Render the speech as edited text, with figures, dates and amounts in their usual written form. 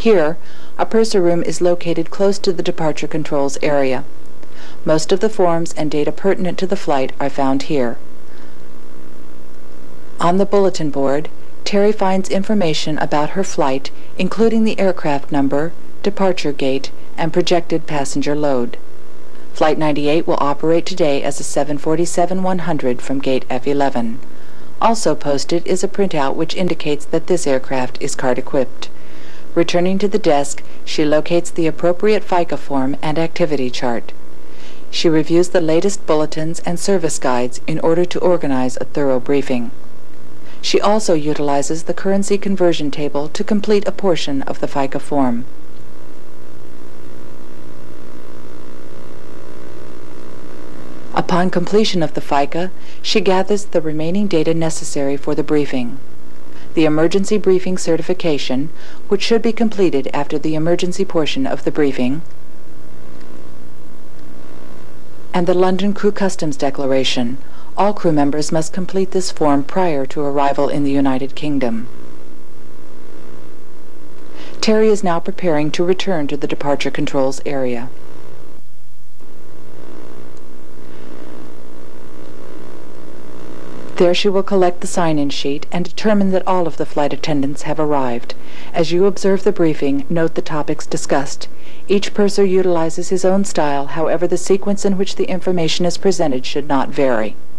Here, a purser room is located close to the departure controls area. Most of the forms and data pertinent to the flight are found here. On the bulletin board, Terry finds information about her flight, including the aircraft number, departure gate, and projected passenger load. Flight 98 will operate today as a 747-100 from gate F11. Also posted is a printout which indicates that this aircraft is card-equipped. Returning to the desk, she locates the appropriate FICA form and activity chart. She reviews the latest bulletins and service guides in order to organize a thorough briefing. She also utilizes the currency conversion table to complete a portion of the FICA form. Upon completion of the FICA, she gathers the remaining data necessary for the briefing. The emergency briefing certification, which should be completed after the emergency portion of the briefing, and the London Crew Customs Declaration. All crew members must complete this form prior to arrival in the United Kingdom. Terry is now preparing to return to the departure controls area. There she will collect the sign-in sheet and determine that all of the flight attendants have arrived. As you observe the briefing, note the topics discussed. Each purser utilizes his own style, however the sequence in which the information is presented should not vary.